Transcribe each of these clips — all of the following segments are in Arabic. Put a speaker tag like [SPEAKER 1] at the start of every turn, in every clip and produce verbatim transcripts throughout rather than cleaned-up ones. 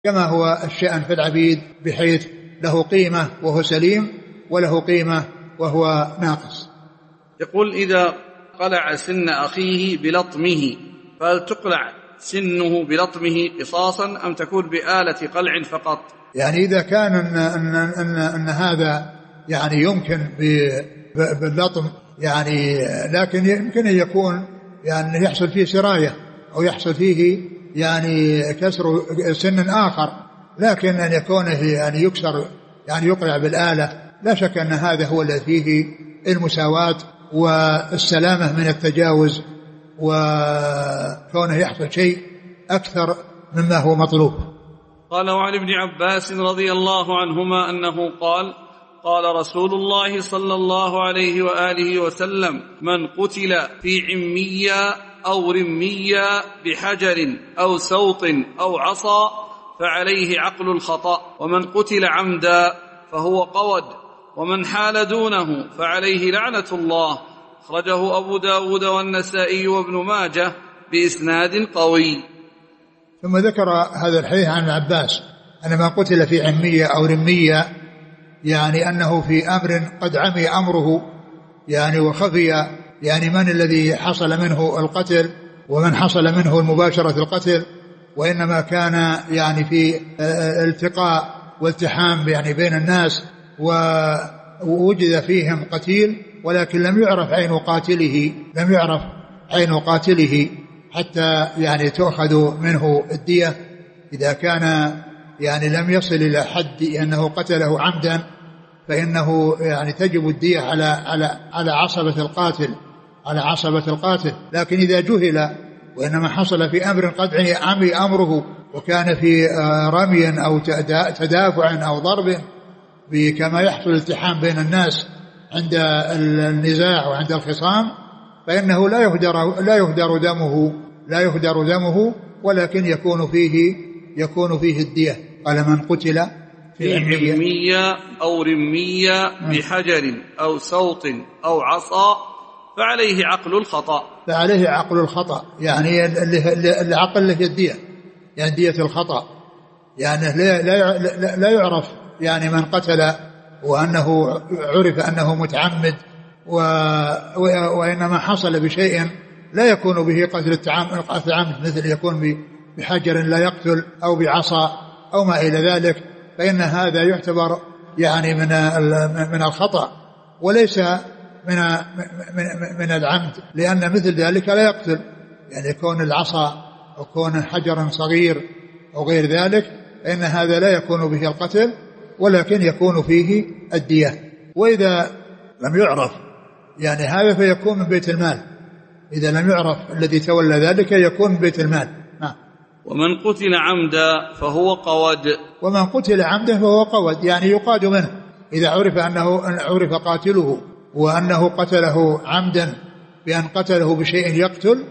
[SPEAKER 1] كما هو الشأن في العبيد، بحيث له قيمة وهو سليم، وله قيمة وهو ناقص.
[SPEAKER 2] يقول: إذا قلع سن أخيه بلطمه، فهل تقلع سنه بلطمه قصاصا أم تكون بآلة قلع فقط؟
[SPEAKER 1] يعني إذا كان أن, أن, أن, أن هذا يعني يمكن باللطم، يعني لكن يمكن أن يكون يعني يحصل فيه سراية أو يحصل فيه يعني كسر سن آخر، لكن أن يكون يعني يكسر يعني يقلع بالآلة، لا شك أن هذا هو الذي فيه المساواة والسلامة من التجاوز، وكونه يحصل شيء أكثر مما هو مطلوب.
[SPEAKER 2] قال: وعن ابن عباس رضي الله عنهما أنه قال: قال رسول الله صلى الله عليه وآله وسلم: من قتل في عمية أو رمية بحجر أو سوط أو عصا فعليه عقل الخطأ، ومن قتل عمدا فهو قود، ومن حال دونه فعليه لعنة الله. أخرجه أبو داود والنسائي وابن ماجه بإسناد قوي.
[SPEAKER 1] ثم ذكر هذا الحديث عن عباس أن من قتل في عمية أو رمية، يعني أنه في أمر قد عمي أمره يعني وخفي، يعني من الذي حصل منه القتل ومن حصل منه المباشرة القتل، وإنما كان يعني في التقاء والتحام يعني بين الناس، ووجد فيهم قتيل ولكن لم يعرف عين قاتله لم يعرف عين قاتله حتى يعني تؤخذ منه الدية. إذا كان يعني لم يصل إلى حد أنه قتله عمدا فإنه يعني تجب الدية على على على عصبة القاتل على عصبة القاتل. لكن إذا جهل وإنما حصل في أمر قد عمي أمره، وكان في رمي أو تدافع أو ضرب كما يحصل التحام بين الناس عند النزاع وعند الخصام، فإنه لا يهدر لا يهدر دمه لا يهدر دمه ولكن يكون فيه يكون فيه الدية. قال: من قتل
[SPEAKER 2] في عمية أو رمية بحجر أو سوط أو عصا فعليه عقل الخطأ.
[SPEAKER 1] فعليه عقل الخطأ، يعني العقل له الدية، يعني دية الخطأ، يعني لا, لا, لا يعرف يعني من قتل وأنه عرف أنه متعمد، وإنما حصل بشيء لا يكون به قتل التعمد، مثل يكون بحجر لا يقتل أو بعصا أو ما إلى ذلك، فإن هذا يعتبر يعني من من الخطأ وليس من من من العمد، لأن مثل ذلك لا يقتل، يعني يكون العصا أو كون حجرا صغير أو غير ذلك، فإن هذا لا يكون به القتل ولكن يكون فيه الدية. وإذا لم يعرف يعني هذا فيكون من بيت المال، إذا لم يعرف الذي تولى ذلك يكون من بيت المال. نعم.
[SPEAKER 2] ومن قتل عمدا فهو قود.
[SPEAKER 1] ومن قتل عمدا فهو قود، يعني يقاد منه إذا عرف أنه عرف قاتله وأنه قتله عمدا بأن قتله بشيء يقتل،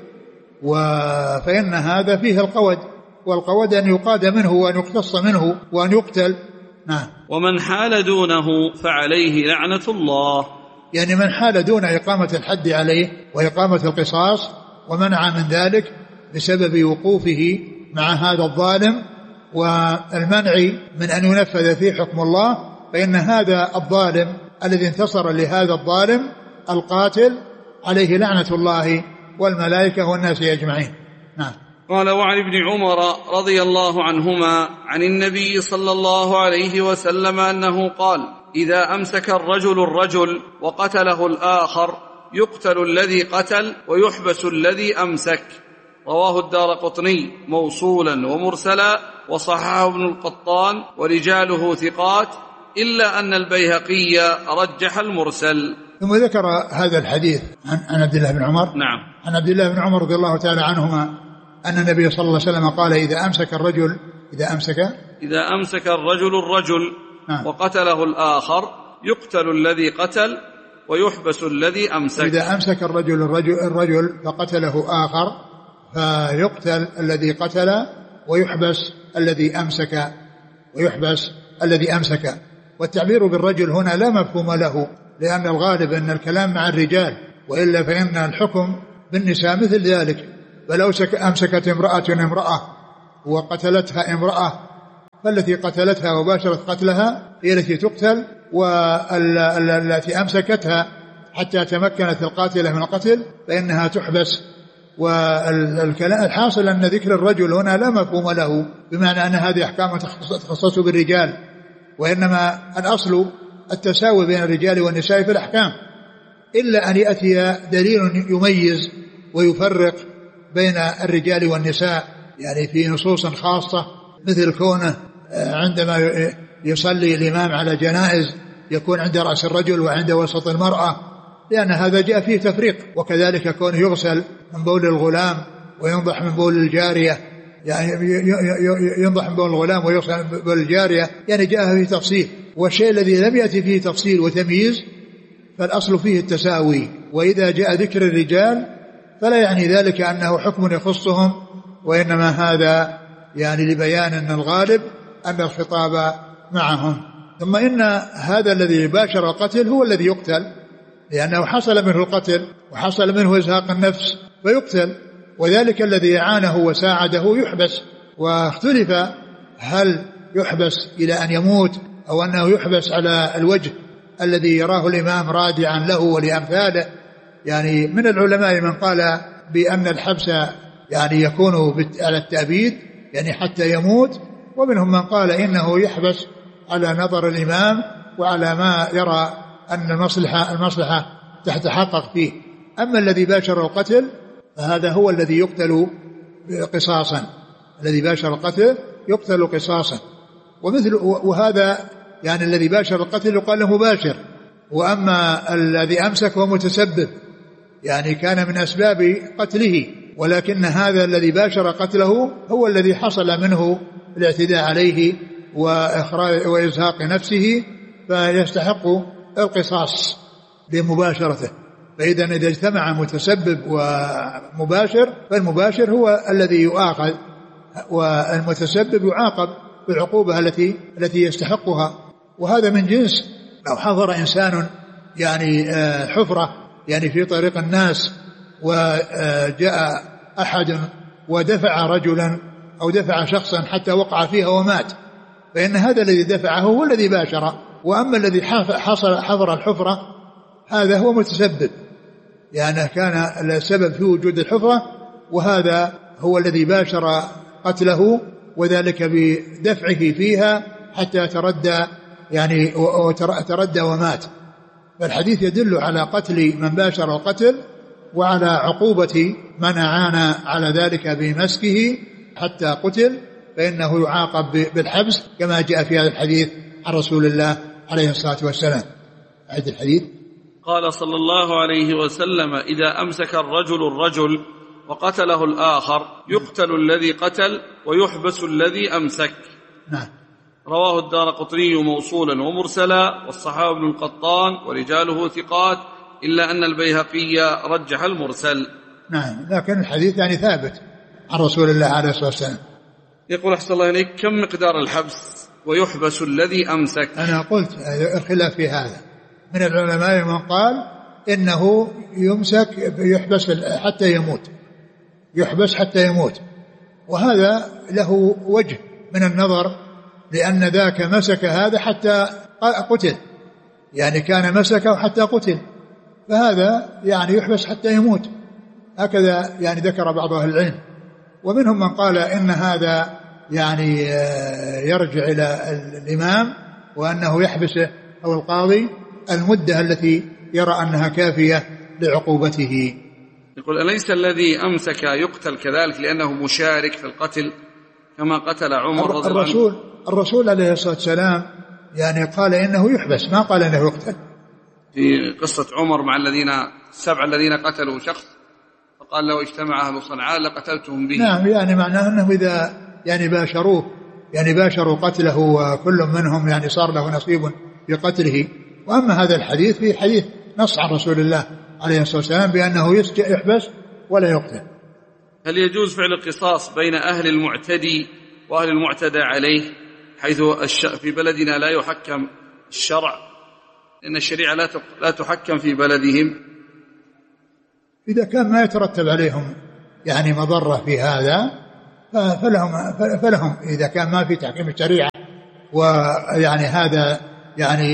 [SPEAKER 1] فإن هذا فيه القود، والقود أن يقاد منه وأن يقتص منه وأن يقتل. نعم.
[SPEAKER 2] ومن حال دونه فعليه لعنة الله،
[SPEAKER 1] يعني من حال دون إقامة الحد عليه وإقامة القصاص ومنع من ذلك بسبب وقوفه مع هذا الظالم والمنع من أن ينفذ فيه حكم الله، فإن هذا الظالم الذي انتصر لهذا الظالم القاتل عليه لعنة الله والملائكة والناس أجمعين. نعم.
[SPEAKER 2] قال: وعن ابن عمر رضي الله عنهما عن النبي صلى الله عليه وسلم أنه قال: إذا أمسك الرجل الرجل وقتله الآخر يقتل الذي قتل ويحبس الذي أمسك. رواه الدارقطني موصولا ومرسلا، وصححه ابن القطان ورجاله ثقات، إلا أن البيهقي رجح المرسل.
[SPEAKER 1] ثم ذكر هذا الحديث عن عبد الله بن عمر.
[SPEAKER 2] نعم.
[SPEAKER 1] عن عبد الله بن عمر رضي الله تعالى عنهما أن النبي صلى الله عليه وسلم قال: إذا أمسك الرجل إذا أمسك
[SPEAKER 2] إذا أمسك الرجل الرجل نعم. وقتله الآخر يقتل الذي قتل ويحبس الذي أمسك.
[SPEAKER 1] إذا أمسك الرجل الرجل, الرجل فقتله آخر فيقتل الذي قتل ويحبس الذي أمسك ويحبس الذي أمسك. والتعبير بالرجل هنا لا مفهوم له، لأن الغالب أن الكلام مع الرجال، وإلا فإن الحكم بالنساء مثل ذلك. فلو أمسكت امرأة امرأة وقتلتها امرأة فالتي قتلتها وباشرت قتلها هي التي تقتل، والتي أمسكتها حتى تمكنت القاتلة من القتل فإنها تحبس. والحاصل أن ذكر الرجل هنا لا مفهوم له بمعنى أن هذه أحكام تخصص بالرجال، وإنما الأصل التساوي بين الرجال والنساء في الأحكام، إلا أن يأتي دليل يميز ويفرق بين الرجال والنساء، يعني في نصوص خاصة مثل كونه عندما يصلي الإمام على جنائز يكون عند رأس الرجل وعند وسط المرأة، لأن هذا جاء فيه تفريق. وكذلك كونه يغسل من بول الغلام وينضح من بول الجارية، يعني ينضح من بول الغلام ويغسل من بول الجارية، يعني جاء فيه تفصيل. والشيء الذي لم يأتي فيه تفصيل وتمييز فالأصل فيه التساوي. وإذا جاء ذكر الرجال فلا يعني ذلك أنه حكم يخصهم، وإنما هذا يعني لبيان أن الغالب أن الخطاب معهم. ثم إن هذا الذي باشر القتل هو الذي يقتل، لأنه حصل منه القتل وحصل منه إزهاق النفس فيقتل، وذلك الذي أعانه وساعده يحبس. واختلف هل يحبس إلى أن يموت أو أنه يحبس على الوجه الذي يراه الإمام رادعا له ولأمثاله. يعني من العلماء من قال بأن الحبس يعني يكون على التأبيد يعني حتى يموت، ومنهم من قال إنه يحبس على نظر الإمام وعلى ما يرى أن المصلحة, المصلحة تتحقق فيه. أما الذي باشر القتل فهذا هو الذي يقتل قصاصا، الذي باشر القتل يقتل قصاصا. ومثل وهذا يعني الذي باشر القتل يقال له مباشر، وأما الذي أمسك هو متسبب، يعني كان من أسباب قتله، ولكن هذا الذي باشر قتله هو الذي حصل منه الاعتداء عليه وإخراج وإزهاق نفسه، فيستحق القصاص بمباشرته. فإذا إذا اجتمع متسبب ومباشر فالمباشر هو الذي يؤاخذ، والمتسبب يعاقب بالعقوبة التي التي يستحقها. وهذا من جنس لو حفر إنسان يعني حفرة يعني في طريق الناس وجاء أحد ودفع رجلا أو دفع شخصا حتى وقع فيها ومات، فإن هذا الذي دفعه هو الذي باشر. وأما الذي حصل حفر الحفرة هذا هو متسبب، يعني كان السبب في وجود الحفرة، وهذا هو الذي باشر قتله، وذلك بدفعه فيها حتى تردى يعني وتردى ومات. فالحديث يدل على قتل من باشر القتل وعلى عقوبة من أعان على ذلك بمسكه حتى قتل، فإنه يعاقب بالحبس كما جاء في هذا الحديث عن رسول الله عليه الصلاة والسلام. أعد الحديث.
[SPEAKER 2] قال صلى الله عليه وسلم: إذا أمسك الرجل الرجل وقتله الآخر يقتل الذي قتل ويحبس الذي أمسك.
[SPEAKER 1] نعم.
[SPEAKER 2] رواه الدارقطني موصولا ومرسلا، والصحابة بن القطان ورجاله ثقات، إلا أن البيهقي رجح المرسل.
[SPEAKER 1] نعم، لكن الحديث يعني ثابت عن رسول الله عليه الصلاة والسلام.
[SPEAKER 2] يقول أحسن الله إليك: كم مقدار الحبس ويحبس الذي أمسك؟
[SPEAKER 1] أنا قلت الخلاف في هذا، من العلماء من قال إنه يمسك يحبس حتى يموت، يحبس حتى يموت، وهذا له وجه من النظر، لأن ذاك مسك هذا حتى قتل، يعني كان مسكه حتى قتل، فهذا يعني يحبس حتى يموت، هكذا يعني ذكر بعض أهل العلم. ومنهم من قال إن هذا يعني يرجع إلى الإمام، وأنه يحبسه أو القاضي المدة التي يرى أنها كافية لعقوبته.
[SPEAKER 2] يقول: أليس الذي أمسك يقتل كذلك لأنه مشارك في القتل كما قتل عمر رضي الله عنه؟
[SPEAKER 1] الرسول الرسول عليه الصلاة والسلام يعني قال إنه يحبس، ما قال إنه يقتل.
[SPEAKER 2] في قصة عمر مع الذين السبع الذين قتلوا شخص فقال: لو اجتمع أهل صنعاء لقتلتهم به.
[SPEAKER 1] نعم، يعني معناه أنه إذا يعني باشروه يعني باشروا قتله وكل منهم يعني صار له نصيب في قتله. وأما هذا الحديث في حديث نص عن رسول الله عليه الصلاة والسلام بأنه يحبس ولا يقتل.
[SPEAKER 2] هل يجوز فعل القصاص بين أهل المعتدي وأهل المعتدى عليه، حيث في بلدنا لا يحكم الشرع لأن الشريعة لا تحكم في بلدهم؟
[SPEAKER 1] إذا كان ما يترتب عليهم يعني مضرة في هذا فلهم, فلهم إذا كان ما في تحكيم الشريعة ويعني هذا يعني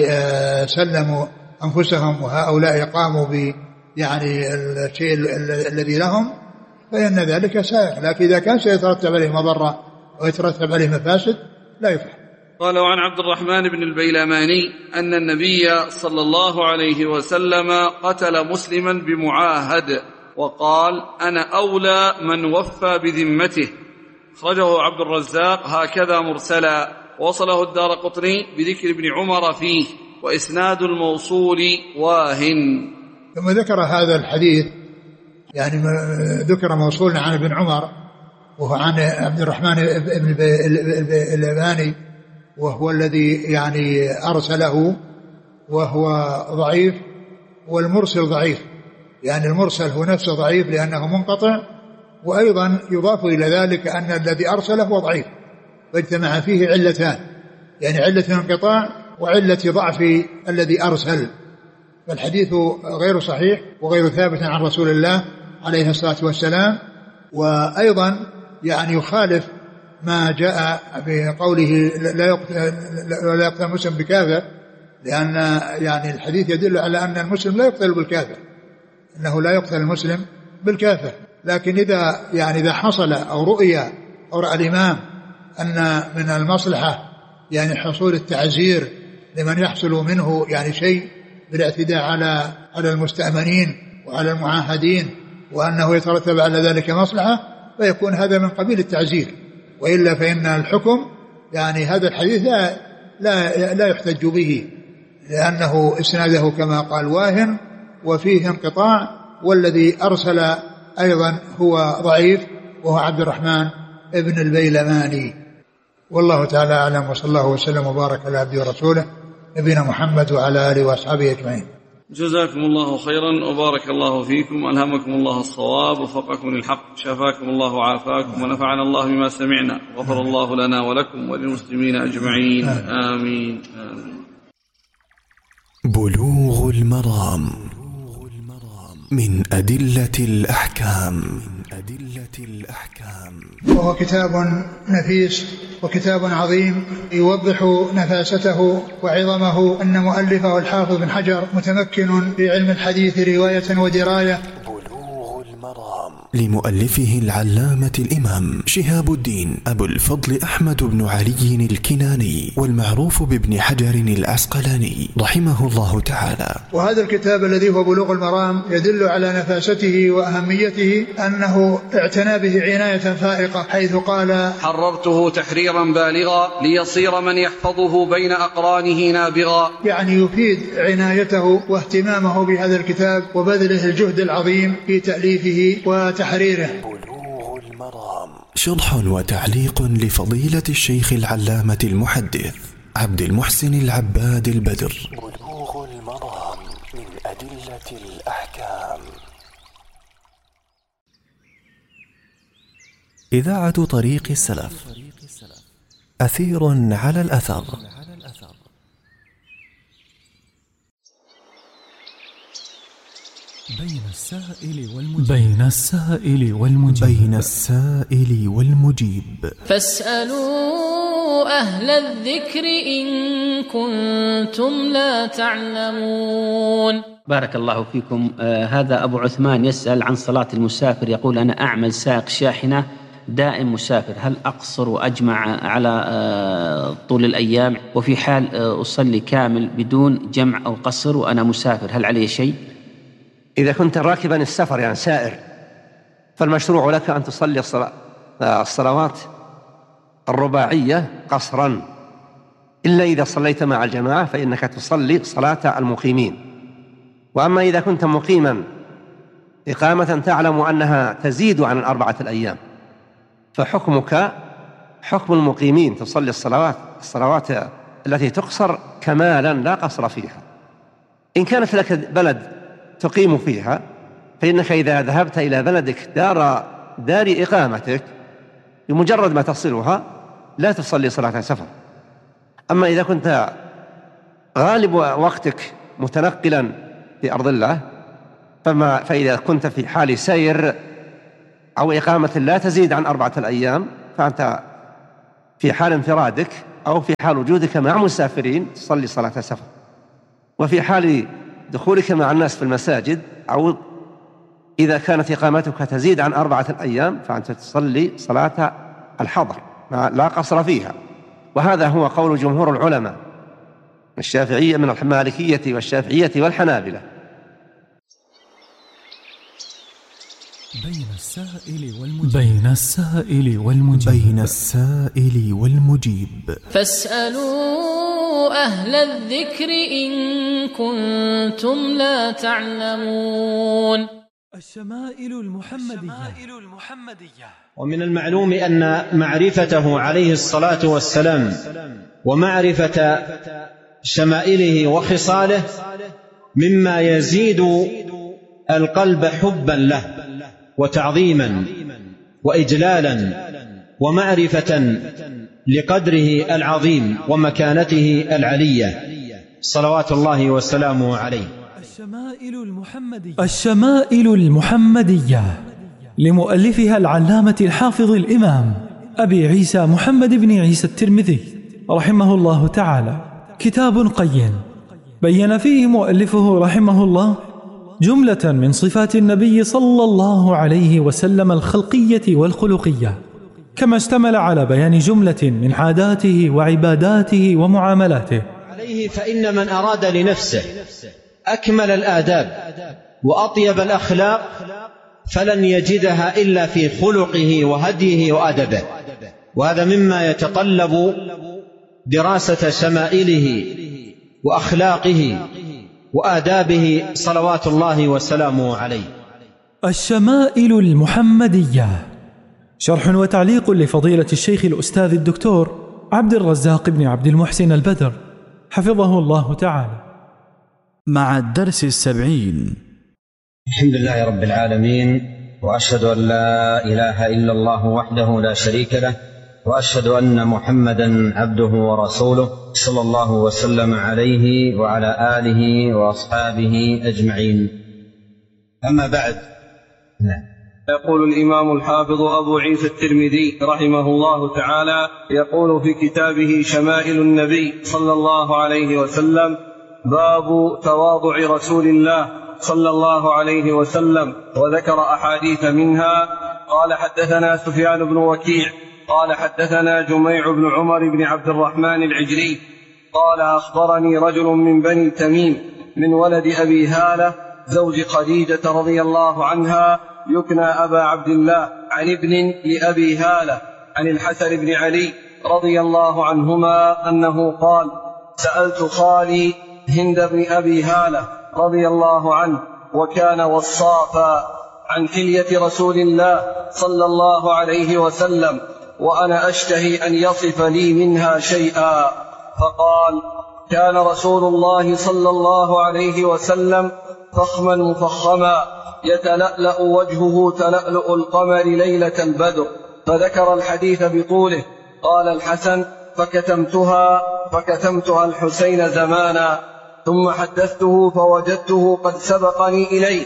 [SPEAKER 1] سلموا أنفسهم وهؤلاء قاموا ب يعني الشيء الذي لهم فإن ذلك سائغ، لكن إذا كان سيترتب عليه مضرة ويترتب عليه مفاسد لا يفعل.
[SPEAKER 2] قال عن عبد الرحمن بن البيلماني أن النبي صلى الله عليه وسلم قتل مسلما بمعاهد وقال أنا أولى من وفى بذمته. أخرجه عبد الرزاق هكذا مرسلا، وصله الدارقطني بذكر ابن عمر فيه، وإسناد الموصول واهن.
[SPEAKER 1] ثم ذكر هذا الحديث يعني ذكر موصول عن ابن عمر وهو عن عبد الرحمن بن البيلماني وهو الذي يعني أرسله وهو ضعيف، والمرسل ضعيف، يعني المرسل هو نفسه ضعيف لأنه منقطع، وأيضا يضاف إلى ذلك أن الذي أرسله هو ضعيف، فاجتمع فيه علتان، يعني علة الانقطاع وعلة ضعف الذي أرسل، فالحديث غير صحيح وغير ثابت عن رسول الله عليه الصلاة والسلام. وأيضا يعني يخالف ما جاء بقوله لا يقتل, لا يقتل المسلم بكافر، لأن يعني الحديث يدل على أن المسلم لا يقتل بالكافر، أنه لا يقتل المسلم بالكافر. لكن إذا يعني إذا حصل أو رؤيا أو رأى الإمام أن من المصلحة يعني حصول التعزير لمن يحصل منه يعني شيء بالاعتداء على على المستأمنين وعلى المعاهدين، وأنه يترتب على ذلك مصلحة، فيكون هذا من قبيل التعزير. وإلا فإن الحكم يعني هذا الحديث لا لا لا يحتج به، لأنه إسناده كما قال واهن وفيه انقطاع، والذي أرسل أيضا هو ضعيف وهو عبد الرحمن ابن البيلماني. والله تعالى أعلم، وصلى الله وسلم وبارك على عبده ورسوله نبينا محمد وعلى آله وأصحابه أجمعين.
[SPEAKER 2] جزاكم الله خيرا وبارك الله فيكم، ألهمكم الله الصواب وفقكم للحق، شفاكم الله وعافاكم، ونفعنا الله بما سمعنا، غفر الله لنا ولكم وللمسلمين أجمعين. آمين, آمين.
[SPEAKER 3] بلوغ المرام من أدلة الأحكام. أدلة الأحكام
[SPEAKER 1] وهو كتاب نفيس وكتاب عظيم يوضح نفاسته وعظمه، أن مؤلفه الحافظ بن حجر متمكن في علم الحديث رواية ودراية.
[SPEAKER 3] بلوغ المرام لمؤلفه العلامة الإمام شهاب الدين أبو الفضل أحمد بن علي الكناني، والمعروف بابن حجر العسقلاني رحمه الله تعالى.
[SPEAKER 1] وهذا الكتاب الذي هو بلوغ المرام يدل على نفاسته وأهميته، أنه اعتنى به عناية فائقة، حيث قال
[SPEAKER 2] حررته تحريرا بالغا ليصير من يحفظه بين أقرانه نابغا،
[SPEAKER 1] يعني يفيد عنايته واهتمامه بهذا الكتاب وبذله الجهد العظيم في تأليفه وتحريره.
[SPEAKER 3] بلوغ المرام شرح وتعليق لفضيلة الشيخ العلامة المحدث عبد المحسن العباد البدر. بلوغ المرام من أدلة الأحكام. إذاعة طريق السلف، أثير على الأثر. بين السائل والمجيب بين السائل والمجيب بين السائل والمجيب
[SPEAKER 4] فاسألوا أهل الذكر إن كنتم لا تعلمون.
[SPEAKER 5] بارك الله فيكم. آه هذا أبو عثمان يسأل عن صلاة المسافر، يقول أنا أعمل سائق شاحنة دائم مسافر، هل أقصر وأجمع على آه طول الأيام؟ وفي حال آه أصلي كامل بدون جمع أو قصر وأنا مسافر، هل علي شيء؟
[SPEAKER 6] إذا كنت راكبا السفر يعني سائر، فالمشروع لك أن تصلي الصلوات الرباعية قصرا، إلا إذا صليت مع الجماعة فإنك تصلي صلاة المقيمين. وأما إذا كنت مقيما إقامة تعلم أنها تزيد عن الأربعة الأيام، فحكمك حكم المقيمين، تصلي الصلوات الصلوات التي تقصر كمالا لا قصر فيها. إن كانت لك بلد تقيم فيها فإنك إذا ذهبت إلى بلدك دار دار إقامتك بمجرد ما تصلها لا تصلي صلاة سفر. أما إذا كنت غالب وقتك متنقلا في أرض الله فما فإذا كنت في حال سير أو إقامة لا تزيد عن أربعة الأيام فأنت في حال انفرادك أو في حال وجودك مع مسافرين تصلي صلاة سفر، وفي حال دخولك مع الناس في المساجد أو إذا كانت إقامتك تزيد عن أربعة أيام فأنت تصلي صلاة الحضر لا قصر فيها. وهذا هو قول جمهور العلماء الشافعية من المالكية والشافعية والحنابلة.
[SPEAKER 3] بين السائل والمجيب بين السائل والمجيب بين السائل والمجيب
[SPEAKER 4] فاسألوا أهل الذكر إن كنتم لا تعلمون.
[SPEAKER 7] الشمائل المحمدية.
[SPEAKER 8] ومن المعلوم أن معرفته عليه الصلاة والسلام ومعرفة شمائله وخصاله مما يزيد القلب حبا له وتعظيما وإجلالا ومعرفة لقدره العظيم ومكانته العلية صلوات الله وسلامه عليه.
[SPEAKER 7] الشمائل المحمدية. الشمائل المحمدية لمؤلفها العلامة الحافظ الإمام أبي عيسى محمد بن عيسى الترمذي رحمه الله تعالى، كتاب قيم بين فيه مؤلفه رحمه الله جملة من صفات النبي صلى الله عليه وسلم الخلقية والخلقية، كما اشتمل على بيان جملة من عاداته وعباداته ومعاملاته
[SPEAKER 8] عليه. فإن من أراد لنفسه أكمل الآداب وأطيب الأخلاق فلن يجدها إلا في خلقه وهديه وأدبه، وهذا مما يتطلب دراسة شمائله وأخلاقه وآدابه صلوات الله وسلامه عليه.
[SPEAKER 7] الشمائل المحمدية شرح وتعليق لفضيلة الشيخ الأستاذ الدكتور عبد الرزاق بن عبد المحسن البدر حفظه الله تعالى،
[SPEAKER 3] مع الدرس السبعين.
[SPEAKER 8] الحمد لله رب العالمين، وأشهد أن لا إله إلا الله وحده لا شريك له، وأشهد أن محمدا عبده ورسوله صلى الله وسلم عليه وعلى آله وأصحابه أجمعين. أما بعد،
[SPEAKER 2] يقول الإمام الحافظ أبو عيسى الترمذي رحمه الله تعالى، يقول في كتابه شمائل النبي صلى الله عليه وسلم: باب تواضع رسول الله صلى الله عليه وسلم، وذكر أحاديث منها. قال: حدثنا سفيان بن وكيع قال حدثنا جميع بن عمر بن عبد الرحمن العجلي قال: أخبرني رجل من بني تميم من ولد أبي هالة زوج خديجة رضي الله عنها يكنى أبا عبد الله، عن ابن لأبي هالة عن الحسن بن علي رضي الله عنهما أنه قال: سألت خالي هند بن أبي هالة رضي الله عنه وكان وصافا عن حلية رسول الله صلى الله عليه وسلم، وأنا أشتهي أن يصف لي منها شيئا، فقال: كان رسول الله صلى الله عليه وسلم فخما مفخما يتلألأ وجهه تلألؤ القمر ليلة البدر، فذكر الحديث بطوله. قال الحسن: فكتمتها فكتمتها الحسين زمانا، ثم حدثته فوجدته قد سبقني إليه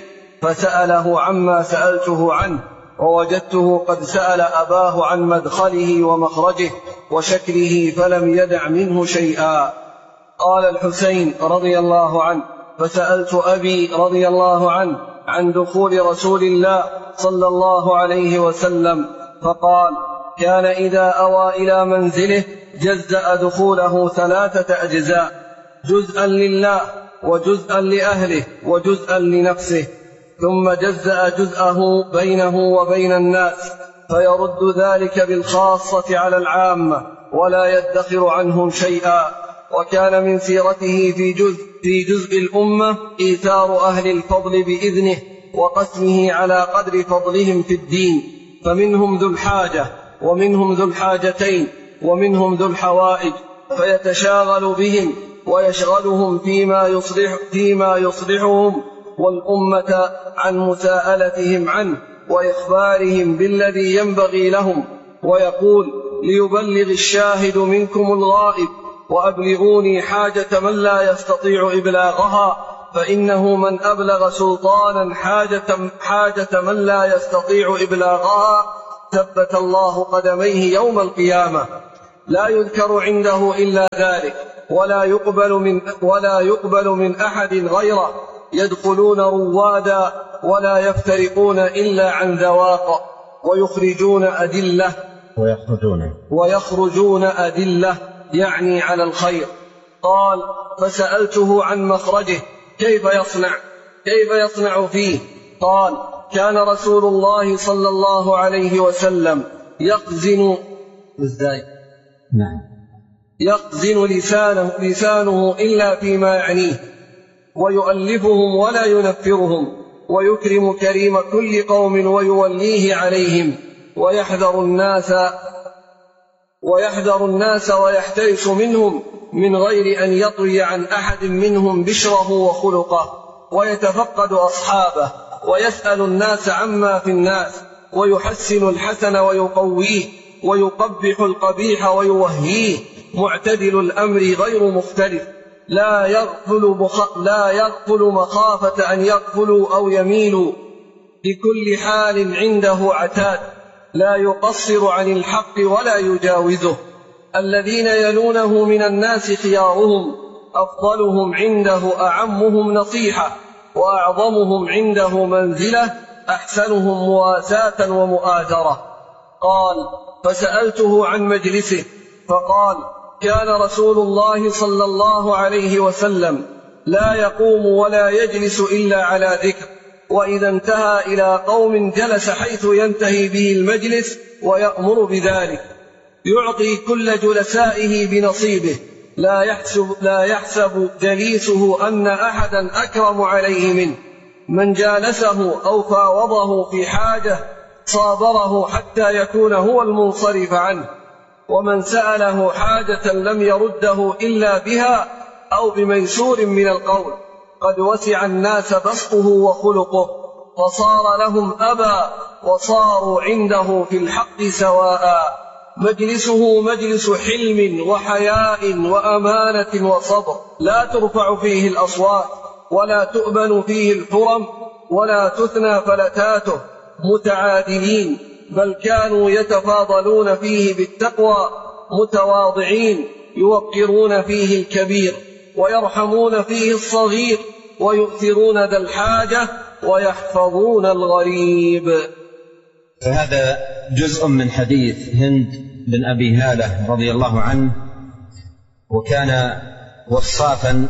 [SPEAKER 2] فسأله عما سألته عنه، ووجدته قد سأل أباه عن مدخله ومخرجه وشكله فلم يدع منه شيئا. قال الحسين رضي الله عنه: فسألت أبي رضي الله عنه عن دخول رسول الله صلى الله عليه وسلم، فقال: كان إذا أوى إلى منزله جزأ دخوله ثلاثة أجزاء، جزءا لله وجزءا لأهله وجزءا لنفسه، ثم جزأ جزءه بينه وبين الناس، فيرد ذلك بالخاصة على العامة ولا يدخر عنهم شيئا. وكان من سيرته في جزء, في جزء الأمة إيثار أهل الفضل بإذنه وقسمه على قدر فضلهم في الدين، فمنهم ذو الحاجة ومنهم ذو الحاجتين ومنهم ذو الحوائج، فيتشاغل بهم ويشغلهم فيما, يصلح فيما يصلحهم والأمة عن مساءلتهم عنه وإخبارهم بالذي ينبغي لهم، ويقول: ليبلغ الشاهد منكم الغائب، وأبلغوني حاجة من لا يستطيع إبلاغها، فإنه من أبلغ سلطانا حاجة, حاجة من لا يستطيع إبلاغها
[SPEAKER 9] ثبت الله قدميه يوم القيامة، لا يذكر عنده إلا ذلك، ولا يقبل من, ولا يقبل من أحد غيره، يدخلون روادا ولا يفترقون إلا عن ذواق، ويخرجون أدلة
[SPEAKER 8] ويخرجون
[SPEAKER 9] ويخرجون أدلة يعني على الخير. قال: فسألته عن مخرجه، كيف يصنع كيف يصنع فيه؟ قال: كان رسول الله صلى الله عليه وسلم يقزن ازاي
[SPEAKER 8] نعم
[SPEAKER 9] يقزن لسانه, لسانه إلا فيما يعنيه، ويؤلفهم ولا ينفرهم، ويكرم كريم كل قوم ويوليه عليهم، ويحذر الناس ويحذر الناس ويحترس منهم من غير أن يطوي عن أحد منهم بشره وخلقه، ويتفقد أصحابه، ويسأل الناس عما في الناس، ويحسن الحسن ويقويه، ويقبح القبيح ويوهيه، معتدل الأمر غير مختلف، لا يغفل, بخ... لا يغفل مخافة أن يغفلوا أو يميلوا، لكل حال عنده عتاد، لا يقصر عن الحق ولا يجاوزه. الذين يلونه من الناس خيارهم، أفضلهم عنده أعمهم نصيحة، وأعظمهم عنده منزلة أحسنهم مواساة ومؤازرة. قال: فسألته عن مجلسه فقال: كان رسول الله صلى الله عليه وسلم لا يقوم ولا يجلس إلا على ذكر، وإذا انتهى إلى قوم جلس حيث ينتهي به المجلس ويأمر بذلك، يعطي كل جلسائه بنصيبه، لا يحسب, لا يحسب جليسه أن أحدا أكرم عليه منه، من جالسه أو فاوضه في حاجة صابره حتى يكون هو المنصرف عنه، ومن سأله حاجة لم يرده إلا بها أو بميسور من القول، قد وسع الناس بسطه وخلقه، فصار لهم أبا وصاروا عنده في الحق سواء. مجلسه مجلس حلم وحياء وأمانة وصبر، لا ترفع فيه الأصوات، ولا تؤبن فيه الحرم، ولا تثنى فلتاته، متعادلين، بل كانوا يتفاضلون فيه بالتقوى، متواضعين، يوقرون فيه الكبير، ويرحمون فيه الصغير، ويؤثرون ذا الحاجة، ويحفظون الغريب.
[SPEAKER 8] فهذا جزء من حديث هند بن أبي هالة رضي الله عنه، وكان وصافا.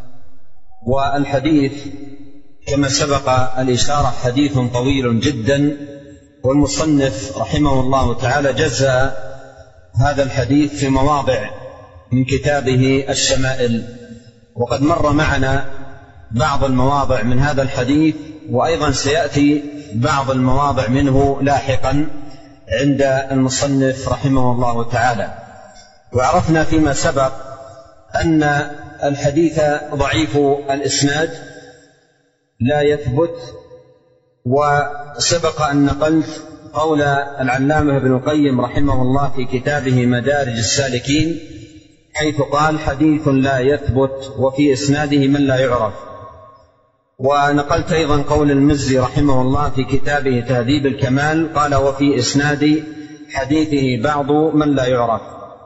[SPEAKER 8] والحديث كما سبق الإشارة حديث طويل جدا، والمصنف رحمه الله تعالى جزأ هذا الحديث في مواضع من كتابه الشمائل، وقد مر معنا بعض المواضع من هذا الحديث، وأيضا سيأتي بعض المواضع منه لاحقا عند المصنف رحمه الله تعالى. وعرفنا فيما سبق أن الحديث ضعيف الإسناد لا يثبت، وسبق أن نقلت قول العلامة ابن القيم رحمه الله في كتابه مدارج السالكين، حيث قال: حديث لا يثبت وفي إسناده من لا يعرف. ونقلت أيضا قول المزي رحمه الله في كتابه تهذيب الكمال، قال: وفي إسناد حديثه بعض من لا يعرف.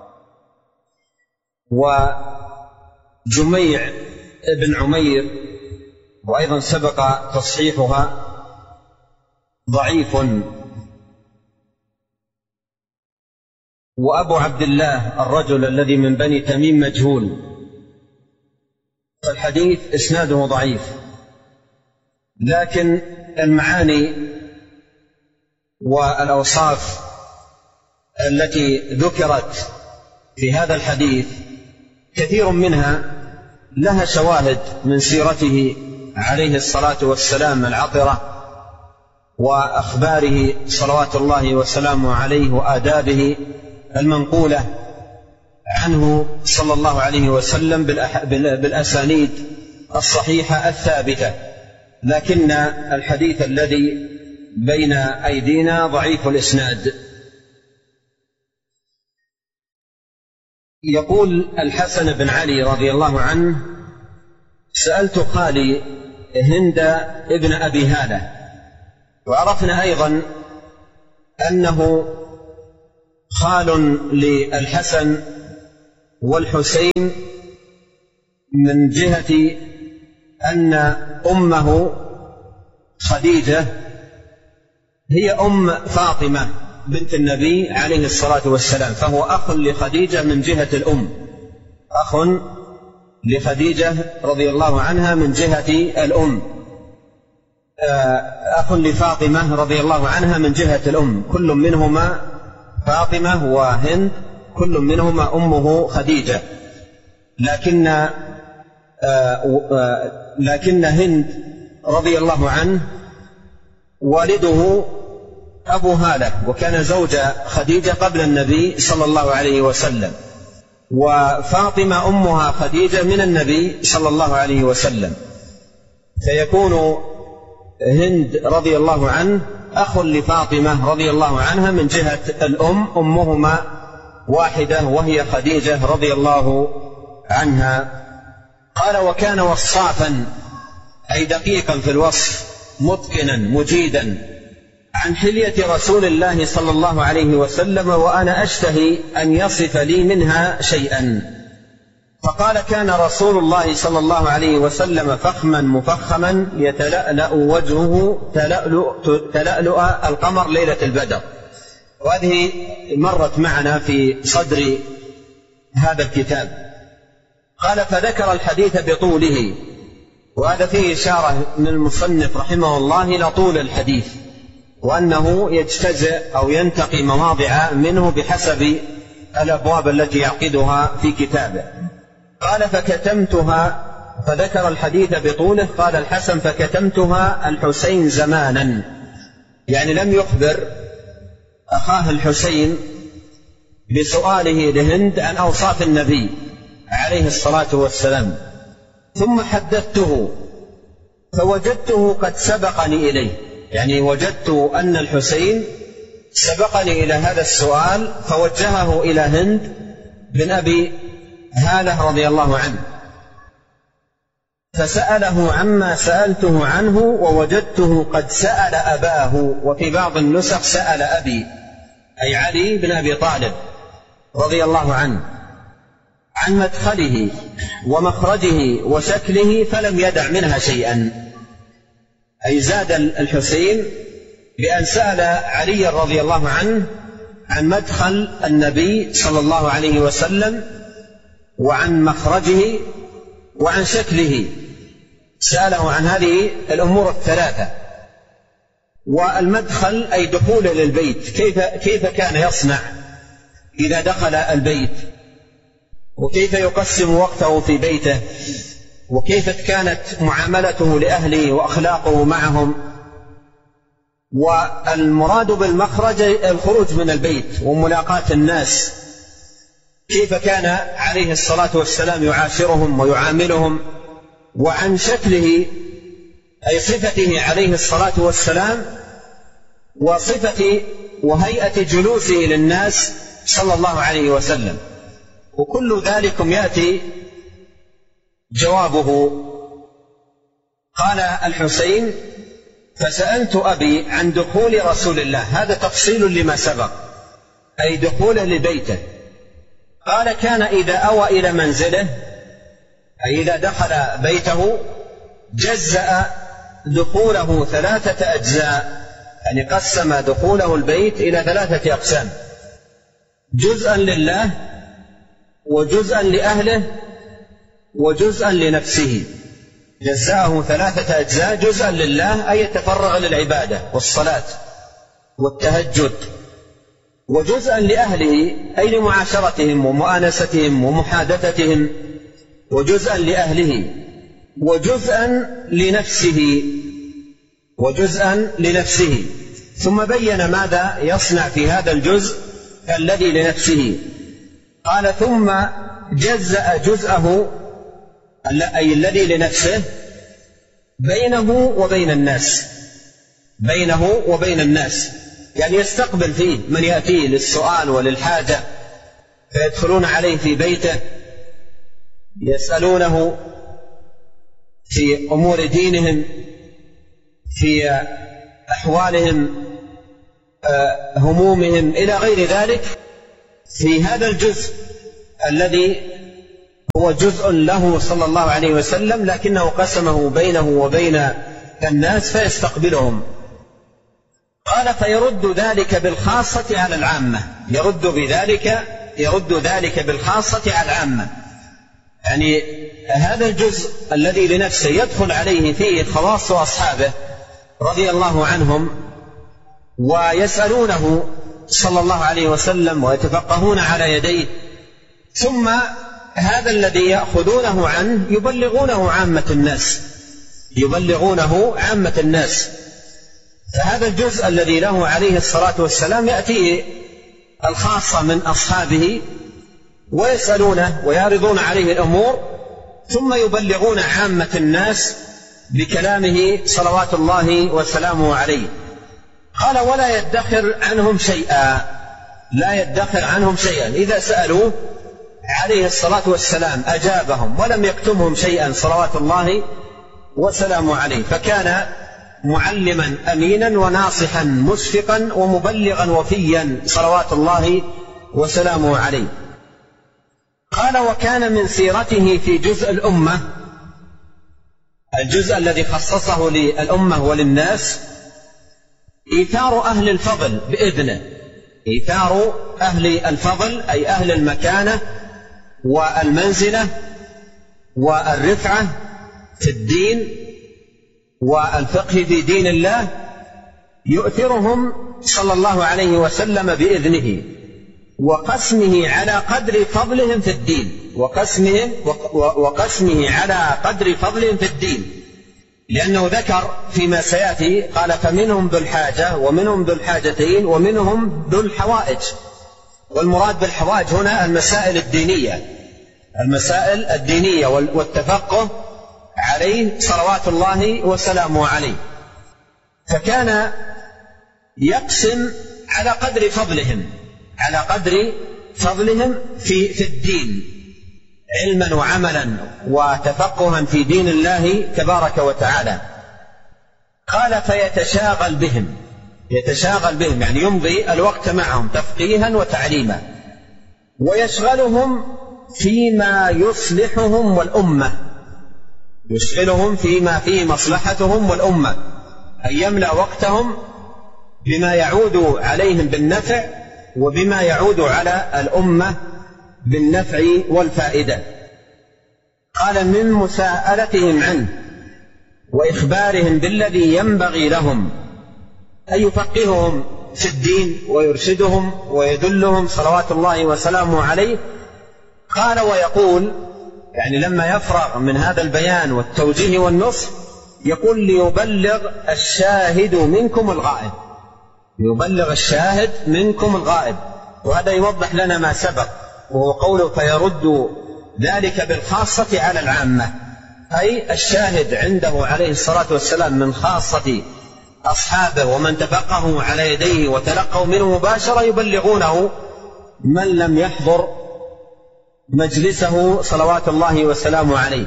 [SPEAKER 8] وجميع ابن عمير وأيضا سبق تصحيحها ضعيف. وأبو عبد الله الرجل الذي من بني تميم مجهول، فالحديث إسناده ضعيف، لكن المعاني والأوصاف التي ذكرت في هذا الحديث كثير منها لها شواهد من سيرته عليه الصلاة والسلام العطرة، وأخباره صلوات الله وسلامه عليه، وآدابه المنقولة عنه صلى الله عليه وسلم بالأسانيد الصحيحة الثابتة. لكن الحديث الذي بين أيدينا ضعيف الإسناد. يقول الحسن بن علي رضي الله عنه: سألت خالي هند ابن أبي هالة. وعرفنا أيضا أنه خال للحسن والحسين من جهة أن أمه خديجة هي أم فاطمة بنت النبي عليه الصلاة والسلام، فهو أخ لخديجة من جهة الأم، أخ لخديجة رضي الله عنها من جهة الأم، أخ لفاطمة رضي الله عنها من جهة الأم، كل منهما فاطمة وهند كل منهما أمه خديجة، لكن لكن هند رضي الله عنه والده أبو هالة، وكان زوج خديجة قبل النبي صلى الله عليه وسلم، وفاطمة أمها خديجة من النبي صلى الله عليه وسلم، فيكون هند رضي الله عنه أخ لفاطمة رضي الله عنها من جهة الأم، أمهما واحدة وهي خديجة رضي الله عنها. قال: وكان وصافا، أي دقيقا في الوصف، متقنا مجيدا عن حلية رسول الله صلى الله عليه وسلم، وأنا أشتهي أن يصف لي منها شيئا. فقال: كان رسول الله صلى الله عليه وسلم فخما مفخما يتلألأ وجهه تلألؤ القمر ليلة البدر، وهذه مرت معنا في صدر هذا الكتاب. قال: فذكر الحديث بطوله، وهذا فيه إشارة من المصنف رحمه الله إلى طول الحديث، وأنه يجتزئ أو ينتقي مواضع منه بحسب الأبواب التي يعقدها في كتابه. قال: فكتمتها، فذكر الحديث بطوله. قال الحسن: فكتمتها الحسين زمانا، يعني لم يخبر أخاه الحسين بسؤاله لهند عن أوصاف النبي عليه الصلاة والسلام، ثم حدثته فوجدته قد سبقني إليه، يعني وجدت أن الحسين سبقني إلى هذا السؤال، فوجهه إلى هند بن أبي هالة رضي الله عنه، فسأله عما سألته عنه، ووجدته قد سأل أباه، وفي بعض النسخ سأل أبي، أي علي بن أبي طالب رضي الله عنه، عن مدخله ومخرجه وشكله، فلم يدع منها شيئا. أي زاد الحسين بأن سأل علي رضي الله عنه عن مدخل النبي صلى الله عليه وسلم، وعن مخرجه، وعن شكله، سأله عن هذه الأمور الثلاثة. والمدخل أي دخول للبيت، كيف, كيف كان يصنع إذا دخل البيت، وكيف يقسم وقته في بيته، وكيف كانت معاملته لأهله وأخلاقه معهم. والمراد بالمخرج الخروج من البيت وملاقاة الناس، كيف كان عليه الصلاة والسلام يعاشرهم ويعاملهم. وعن شكله أي صفته عليه الصلاة والسلام، وصفة وهيئة جلوسه للناس صلى الله عليه وسلم، وكل ذلك يأتي جوابه. قال الحسين: فسألت أبي عن دخول رسول الله، هذا تفصيل لما سبق، أي دخوله لبيته. قال: كان إذا أوى إلى منزله، أي إذا دخل بيته، جزأ دخوله ثلاثة أجزاء، يعني قسم دخوله البيت إلى ثلاثة أقسام: جزءا لله، وجزءا لأهله، وجزءا لنفسه. جزاه ثلاثة أجزاء: جزءا لله أي يتفرغ للعبادة والصلاة والتهجد، وجزءا لأهله أي لمعاشرتهم ومؤانستهم ومحادثتهم، وجزءا لأهله، وجزءا لنفسه، وجزءا لنفسه. ثم بين ماذا يصنع في هذا الجزء الذي لنفسه. قال: ثم جزأ جزءه أي الذي لنفسه بينه وبين الناس، بينه وبين الناس، يعني يستقبل فيه من يأتيه للسؤال وللحاجة، فيدخلون عليه في بيته يسألونه في أمور دينهم، في أحوالهم همومهم إلى غير ذلك. في هذا الجزء الذي هو جزء له صلى الله عليه وسلم لكنه قسمه بينه وبين الناس فيستقبلهم. قال فيرد ذلك بالخاصة على العامة، يرد بذلك يرد ذلك بالخاصة على العامة، يعني هذا الجزء الذي لنفسه يدخل عليه فيه خواص أصحابه رضي الله عنهم ويسألونه صلى الله عليه وسلم ويتفقهون على يديه، ثم هذا الذي يأخذونه عنه يبلغونه عامة الناس يبلغونه عامة الناس. فهذا الجزء الذي له عليه الصلاة والسلام يأتيه الخاصة من أصحابه ويسألونه ويعرضون عليه الأمور، ثم يبلغون عامة الناس بكلامه صلوات الله وسلامه عليه. قال ولا يدخر عنهم شيئا، لا يدخر عنهم شيئا، إذا سألوه عليه الصلاة والسلام أجابهم ولم يكتمهم شيئا صلوات الله وسلامه عليه. فكان معلما أمينا وناصحا مشفقا ومبلغا وفيا صلوات الله وسلامه عليه. قال وكان من سيرته في جزء الأمة، الجزء الذي خصصه للأمة وللناس، إيثار أهل الفضل بإذنه، إيثار أهل الفضل أي أهل المكانة والمنزلة والرفعة في الدين والفقه في دين الله، يؤثرهم صلى الله عليه وسلم بإذنه وقسمه على قدر فضلهم في الدين وقسمهم وقسمه على قدر فضلهم في الدين، لأنه ذكر فيما سيأتي قال فمنهم ذو الحاجة ومنهم ذو الحاجتين ومنهم ذو الحوائج، والمراد بالحوائج هنا المسائل الدينية المسائل الدينية والتفقه عليه صلوات الله وسلامه عليه. فكان يقسم على قدر فضلهم على قدر فضلهم في في الدين علما وعملا وتفقها في دين الله تبارك وتعالى. قال فيتشاغل بهم يتشاغل بهم يعني يمضي الوقت معهم تفقيها وتعليما، ويشغلهم فيما يصلحهم والأمة يشغلهم فيما فيه مصلحتهم والأمة، أن يملأ وقتهم بما يعود عليهم بالنفع وبما يعود على الأمة بالنفع والفائدة. قال من مساءلتهم عنه وإخبارهم بالذي ينبغي لهم، أن يفقههم في الدين ويرشدهم ويدلهم صلوات الله وسلامه عليه. قال ويقول يعني لما يفرغ من هذا البيان والتوجيه والنصح يقول ليبلغ الشاهد منكم الغائب يبلغ الشاهد منكم الغائب. وهذا يوضح لنا ما سبق، وهو قوله فيرد ذلك بالخاصة على العامة، أي الشاهد عنده عليه الصلاة والسلام من خاصة أصحابه ومن تفقهوا على يديه وتلقوا منه مباشرة يبلغونه من لم يحضر مجلسه صلوات الله وسلامه عليه.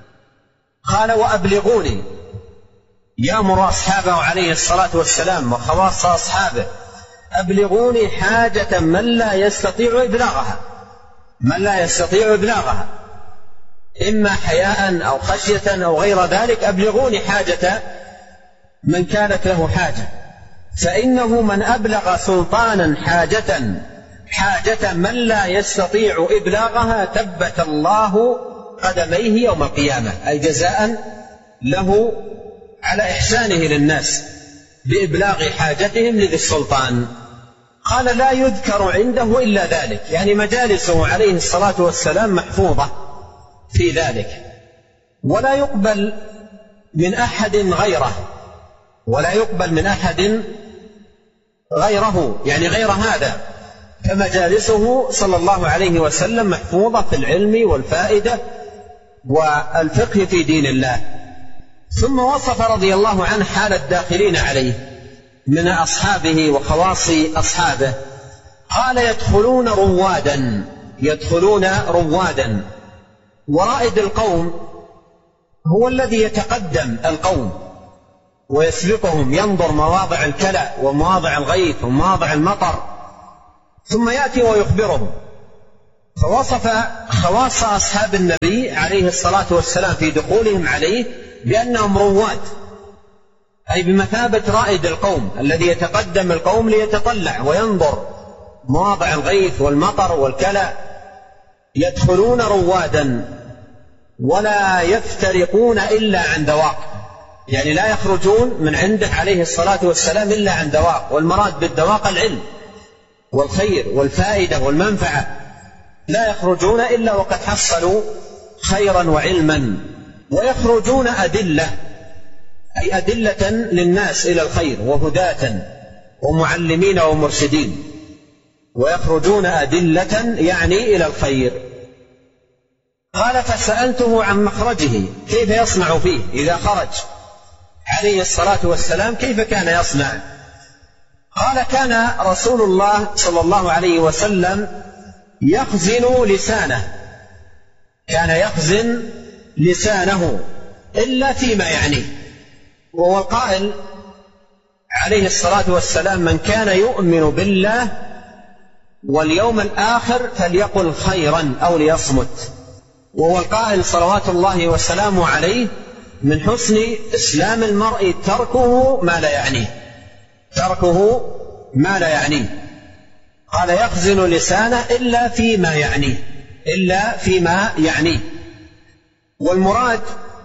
[SPEAKER 8] قال وأبلغوني، يأمر أصحابه عليه الصلاة والسلام وخواص أصحابه أبلغوني حاجة من لا يستطيع إبلاغها من لا يستطيع إبلاغها إما حياء أو خشية أو غير ذلك، أبلغوني حاجة من كانت له حاجة، فإنه من أبلغ سلطانا حاجة حاجة من لا يستطيع إبلاغها ثبت الله قدميه يوم القيامة، أي جزاء له على إحسانه للناس بإبلاغ حاجتهم لذي السلطان. قال لا يذكر عنده إلا ذلك، يعني مجالسه عليه الصلاة والسلام محفوظة في ذلك، ولا يقبل من أحد غيره ولا يقبل من أحد غيره يعني غير هذا، فمجالسه صلى الله عليه وسلم محفوظة في العلم والفائدة والفقه في دين الله. ثم وصف رضي الله عنه حال الداخلين عليه من أصحابه وخواص أصحابه. قال يدخلون روادا يدخلون روادا ورائد القوم هو الذي يتقدم القوم، ويسبقهم، ينظر مواضع الكلأ ومواضع الغيث ومواضع المطر، ثم يأتي ويخبرهم. فوصف خواص أصحاب النبي عليه الصلاة والسلام في دخولهم عليه بأنهم رواد، أي بمثابة رائد القوم الذي يتقدم القوم ليتطلع وينظر مواضع الغيث والمطر والكلأ. يدخلون روادا ولا يفترقون إلا عن ذواق، يعني لا يخرجون من عنده عليه الصلاة والسلام إلا عن ذواق، والمراد بالذواق العلم والخير والفائدة والمنفعة، لا يخرجون إلا وقد حصلوا خيرا وعلما. ويخرجون أدلة، أي أدلة للناس إلى الخير وهداة ومعلمين ومرشدين. ويخرجون أدلة يعني إلى الخير. قال فسألته عن مخرجه، كيف يصنع فيه إذا خرج عليه الصلاة والسلام، كيف كان يصنع؟ قال كان رسول الله صلى الله عليه وسلم يخزن لسانه، كان يخزن لسانه إلا فيما يعنيه. وهو القائل عليه الصلاة والسلام من كان يؤمن بالله واليوم الآخر فليقل خيرا أو ليصمت. وهو القائل صلوات الله وسلامه عليه من حسن إسلام المرء تركه ما لا يعنيه، تركه ما لا يعنيه. قال يخزن لسانه إلا فيما يعنيه، إلا فيما يعنيه. والمراد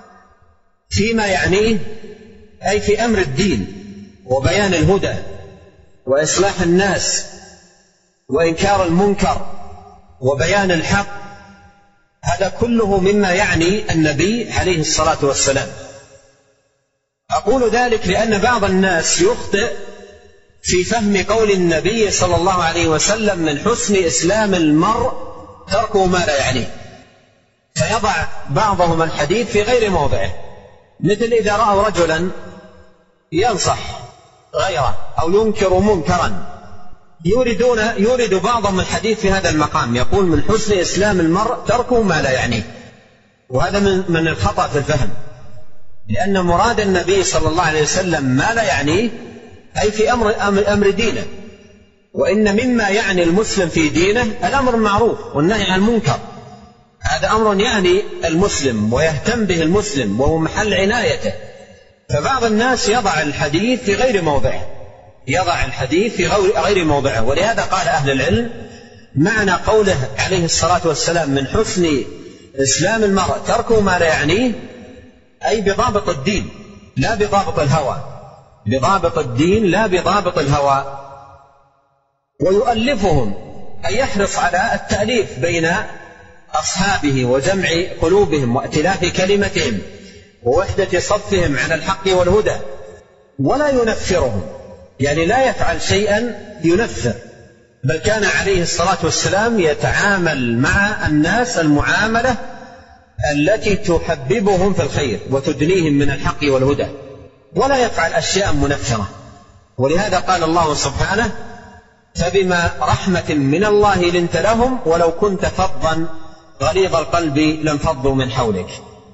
[SPEAKER 8] فيما يعنيه أي في أمر الدين وبيان الهدى وإصلاح الناس وإنكار المنكر وبيان الحق، هذا كله مما يعني النبي عليه الصلاة والسلام. أقول ذلك لأن بعض الناس يخطئ في فهم قول النبي صلى الله عليه وسلم من حسن إسلام المرء تركه ما لا يعنيه، فيضع بعضهم الحديث في غير موضعه، مثل إذا رأوا رجلا ينصح غيره أو ينكر منكرا، يوردون يورد بعضهم الحديث في هذا المقام، يقول من حسن إسلام المرء تركه ما لا يعنيه. وهذا من, من الخطأ في الفهم، لأن مراد النبي صلى الله عليه وسلم ما لا يعنيه أي في أمر, أمر, أمر دينه. وإن مما يعني المسلم في دينه الأمر المعروف والنهي عن المنكر، هذا أمر يعني المسلم ويهتم به المسلم وهو محل عنايته. فبعض الناس يضع الحديث في غير موضعه، يضع الحديث في غير موضعه. ولهذا قال أهل العلم معنى قوله عليه الصلاة والسلام من حسن إسلام المرء تركه ما لا يعنيه أي بضابط الدين لا بضابط الهوى، بضابط الدين لا بضابط الهوى. ويؤلفهم أي يحرص على التأليف بين أصحابه وجمع قلوبهم وائتلاف كلمتهم ووحدة صفهم على الحق والهدى. ولا ينفرهم، يعني لا يفعل شيئا ينفر، بل كان عليه الصلاة والسلام يتعامل مع الناس المعاملة التي تحببهم في الخير وتدنيهم من الحق والهدى، ولا يفعل أشياء منفرة. ولهذا قال الله سبحانه فبما رحمة من الله لنت لهم ولو كنت فظا غليظ القلب لانفضوا من حولك.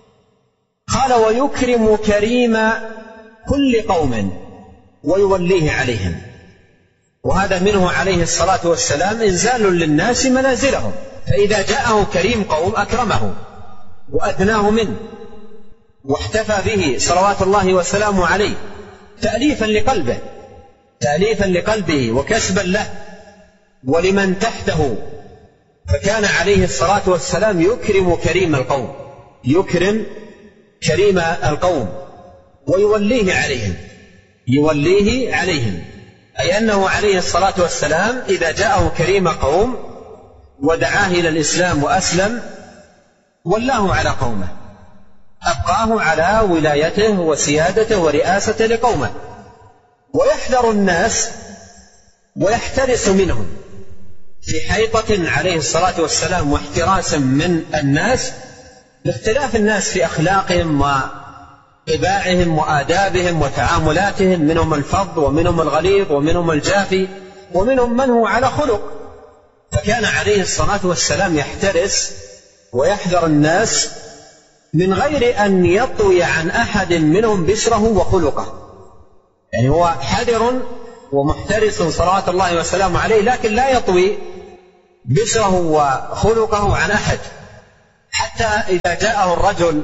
[SPEAKER 8] قال ويكرم كريم كل قوم ويوليه عليهم، وهذا منه عليه الصلاة والسلام إنزال للناس منازلهم، فإذا جاءه كريم قوم أكرمه وأدناه منه واحتفى به صلوات الله وسلامه عليه تأليفا لقلبه، تأليفا لقلبه وكسبا له ولمن تحته. فكان عليه الصلاة والسلام يكرم كريم القوم، يكرم كريم القوم ويوليه عليهم، يوليه عليهم أي أنه عليه الصلاة والسلام إذا جاءه كريم قوم ودعاه إلى الإسلام وأسلم ولاه على قومه، أبقاه على ولايته وسيادته ورئاسته لقومه، ويحذر الناس ويحترس منهم في حيطة عليه الصلاة والسلام واحتراس من الناس باختلاف الناس في أخلاقهم وطباعهم وآدابهم وتعاملاتهم، منهم الفظ ومنهم الغليظ ومنهم الجافي ومنهم من هو على خلق. فكان عليه الصلاة والسلام يحترس ويحذر الناس من غير أن يطوي عن أحد منهم بشره وخلقه، يعني هو حذر ومحترس صلوات الله وسلامه عليه، لكن لا يطوي بشره وخلقه عن أحد، حتى إذا جاءه الرجل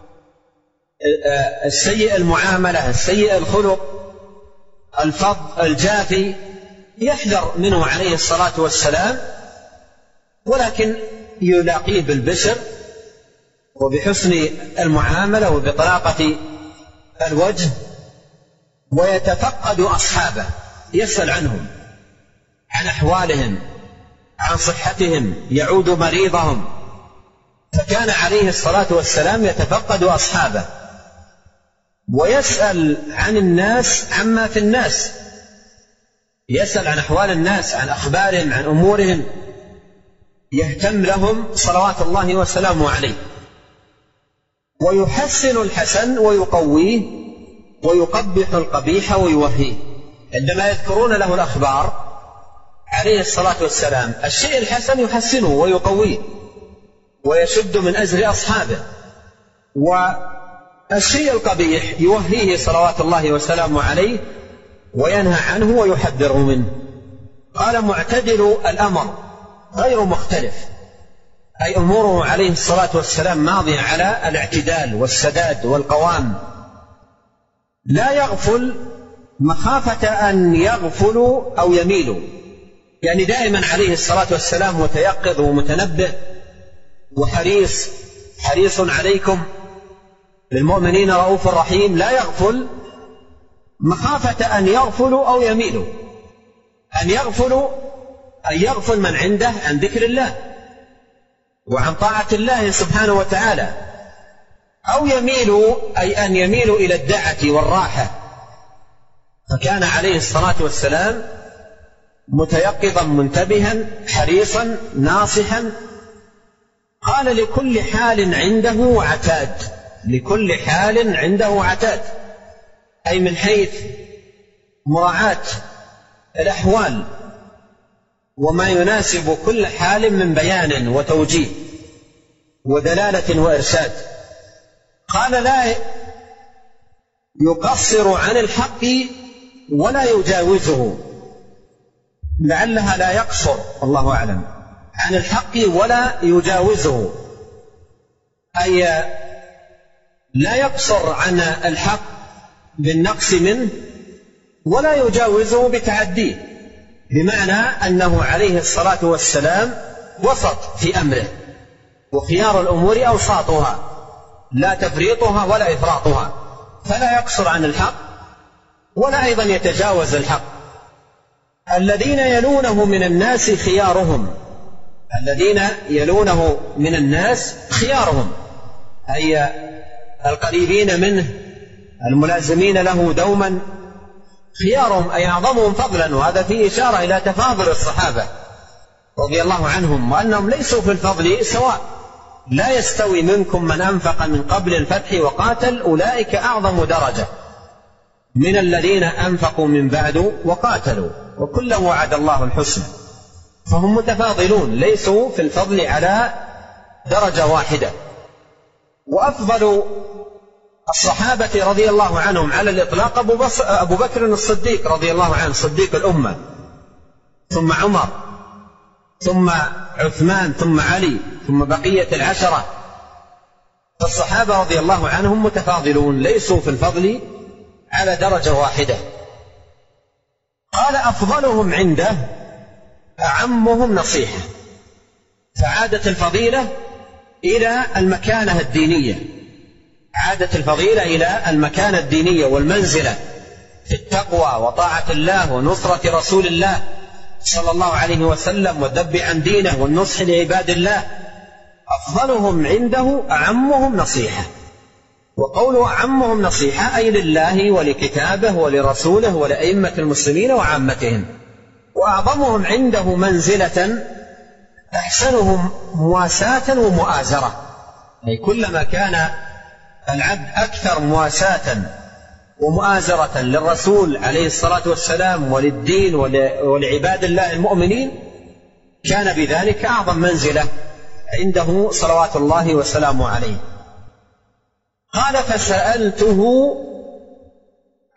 [SPEAKER 8] السيء المعاملة السيء الخلق الفظ الجافي يحذر منه عليه الصلاة والسلام، ولكن يلاقيه بالبشر وبحسن المعاملة وبطلاقة الوجه، ويتفقد أصحابه، يسأل عنهم، عن أحوالهم، عن صحتهم، يعود مريضهم. فكان عليه الصلاة والسلام يتفقد أصحابه ويسأل عن الناس عما في الناس، يسأل عن أحوال الناس، عن أخبارهم، عن أمورهم، يهتم لهم صلوات الله وسلامه عليه، ويحسن الحسن ويقويه ويقبح القبيح ويوهيه. عندما يذكرون له الأخبار عليه الصلاة والسلام الشيء الحسن يحسنه ويقويه ويشد من أزر أصحابه، والشيء القبيح يوهيه صلوات الله وسلامه عليه وينهى عنه ويحذره منه. قال معتدل الأمر غير مختلف، أي أموره عليه الصلاة والسلام ماضية على الاعتدال والسداد والقوام، لا يغفل مخافة أن يغفلوا أو يميلوا، يعني دائما عليه الصلاة والسلام متيقظ ومتنبه وحريص، حريص عليكم للمؤمنين رؤوف رحيم، لا يغفل مخافة أن يغفلوا أو يميلوا. أن يغفلوا أن يغفل من عنده عن ذكر الله وعن طاعة الله سبحانه وتعالى، أو يميلوا أي أن يميلوا إلى الدعة والراحة. فكان عليه الصلاة والسلام متيقظا منتبها حريصا ناصحا. قال لكل حال عنده عتاد، لكل حال عنده عتاد، أي من حيث مراعاة الأحوال وما يناسب كل حال من بيان وتوجيه ودلالة وإرشاد. قال لا يقصر عن الحق ولا يجاوزه، لعلها لا يقصر الله أعلم عن الحق ولا يجاوزه، أي لا يقصر عن الحق بالنقص منه ولا يجاوزه بتعديه، بمعنى أنه عليه الصلاة والسلام وسط في أمره، وخيار الأمور أوساطها لا تفريطها ولا إفراطها، فلا يقصر عن الحق ولا أيضا يتجاوز الحق. الذين يلونه من الناس خيارهم، الذين يلونه من الناس خيارهم، أي القريبين منه الملازمين له دوما خيارهم، أي أعظمهم فضلا. وهذا فيه إشارة إلى تفاضل الصحابة رضي الله عنهم، وأنهم ليسوا في الفضل سواء، لا يستوي منكم من أنفق من قبل الفتح وقاتل أولئك أعظم درجة من الذين أنفقوا من بعد وقاتلوا، وكلا وعد الله الحسنى. فهم متفاضلون، ليسوا في الفضل على درجة واحدة. وأفضل الصحابة رضي الله عنهم على الإطلاق أبو بكر الصديق رضي الله عنه، صديق الأمة، ثم عمر، ثم عثمان، ثم علي، ثم بقية العشرة. فالصحابة رضي الله عنهم متفاضلون، ليسوا في الفضل على درجة واحدة. قال أفضلهم عنده أعمهم نصيحة، فعادت الفضيلة إلى المكانة الدينية، عادت الفضيلة إلى المكانة الدينية والمنزلة في التقوى وطاعة الله ونصرة رسول الله صلى الله عليه وسلم والذب عن دينه والنصح لعباد الله. أفضلهم عنده أعمهم نصيحة، وقوله أعمهم نصيحة أي لله ولكتابه ولرسوله ولأئمة المسلمين وعامتهم. وأعظمهم عنده منزلة أحسنهم مواساة ومؤازرة، أي كلما كان العبد أكثر مواساة ومؤازرة للرسول عليه الصلاة والسلام وللدين ولعباد الله المؤمنين، كان بذلك أعظم منزلة عنده صلوات الله وسلامه عليه. قال فسألته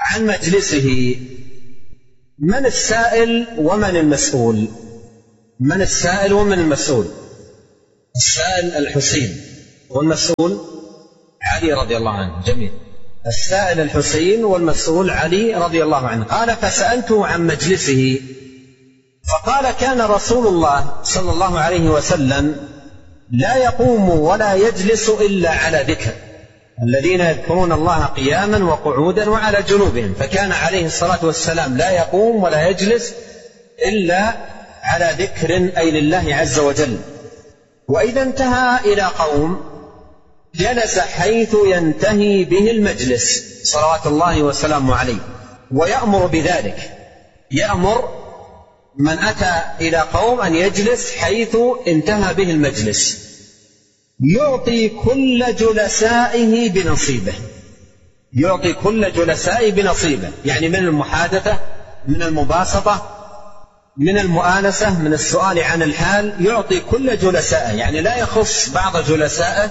[SPEAKER 8] عن مجلسه. من السائل ومن المسؤول؟ من السائل ومن المسؤول؟ السائل الحسين، والمسؤول علي رضي الله عنه. جميل. السائل الحسين والمسؤول علي رضي الله عنه. قال: فسألته عن مجلسه فقال: كان رسول الله صلى الله عليه وسلم لا يقوم ولا يجلس إلا على ذكر، الذين يذكرون الله قياما وقعودا وعلى جنوبهم. فكان عليه الصلاة والسلام لا يقوم ولا يجلس إلا على ذكر، أي لله عز وجل. وإذا انتهى إلى قوم جلس حيث ينتهي به المجلس صلوات الله وسلامه عليه، ويأمر بذلك، يأمر من أتى إلى قوم أن يجلس حيث انتهى به المجلس، يعطي كل جلسائه بنصيبه، يعطي كل جلسائه بنصيبه، يعني من المحادثة، من المباسطة، من المؤانسة، من السؤال عن الحال، يعطي كل جلسائه، يعني لا يخص بعض جلسائه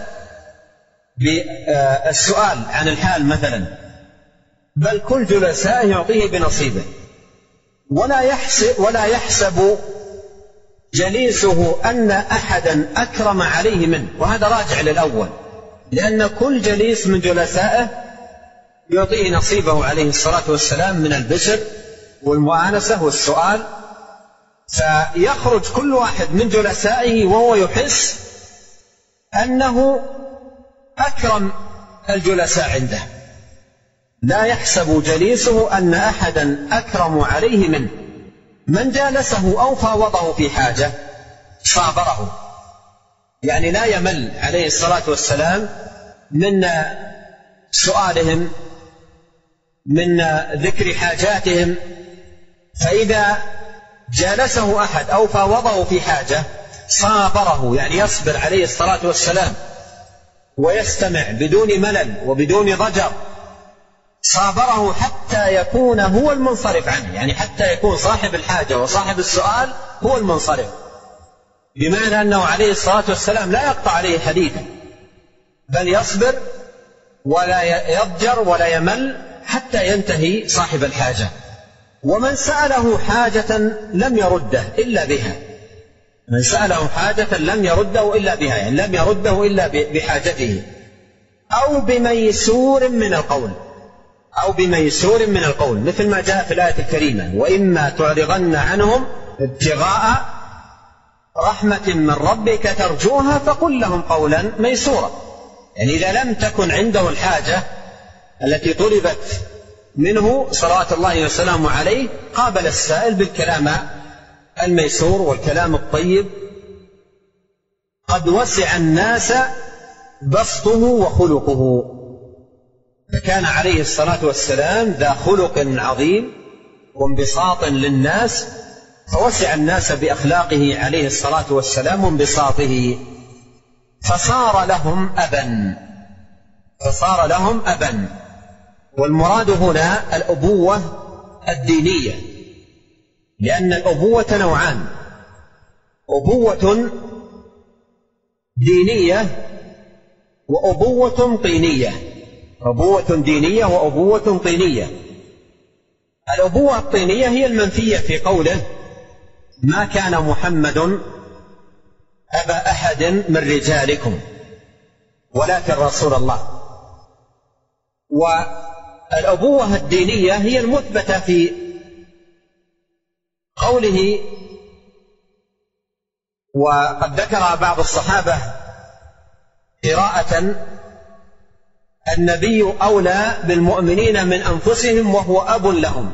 [SPEAKER 8] بالسؤال عن الحال مثلا، بل كل جلسائه يعطيه بنصيبه. ولا يحسب, ولا يحسب جليسه أن أحدا أكرم عليه منه، وهذا راجع للأول، لأن كل جليس من جلسائه يعطيه نصيبه عليه الصلاة والسلام من البشر والمؤانسة والسؤال، فيخرج كل واحد من جلسائه وهو يحس أنه أكرم الجلساء عنده. لا يحسب جليسه أن أحدا أكرم عليه منه. من جالسه أو فاوضه في حاجة صابره، يعني لا يمل عليه الصلاة والسلام من سؤالهم، من ذكر حاجاتهم. فإذا جالسه أحد أو فاوضه في حاجة صابره، يعني يصبر عليه الصلاة والسلام ويستمع بدون ملل وبدون ضجر. صابره حتى يكون هو المنصرف عنه، يعني حتى يكون صاحب الحاجة وصاحب السؤال هو المنصرف، بمعنى أنه عليه الصلاة والسلام لا يقطع عليه حديثا، بل يصبر ولا يضجر ولا يمل حتى ينتهي صاحب الحاجة. ومن سأله حاجة لم يرده إلا بها، من سأله حاجة لم يرده إلا بها، يعني لم يرده إلا بحاجته، أو بميسور من القول، أو بميسور من القول، مثل ما جاء في الآية الكريمة: وإما تعرضن عنهم ابتغاء رحمة من ربك ترجوها فقل لهم قولا ميسورا. يعني إذا لم تكن عنده الحاجة التي طلبت منه صلوات الله وسلامه عليه، قابل السائل بالكلام الميسور والكلام الطيب. قد وسع الناس بسطه وخلقه، فكان عليه الصلاة والسلام ذا خلق عظيم وانبساط للناس، فوسع الناس بأخلاقه عليه الصلاة والسلام وانبساطه، فصار لهم أبا، فصار لهم أبا. والمراد هنا الأبوة الدينية، لأن الأبوة نوعان: أبوة دينية وأبوة طينية. أبوة دينية وأبوة طينية. الأبوة الطينية هي المنفية في قوله: ما كان محمد أبا أحد من رجالكم ولكن رسول الله. والأبوة الدينية هي المثبتة في قوله، وقد ذكر بعض الصحابة قراءة: النبي أولى بالمؤمنين من أنفسهم وهو أب لهم.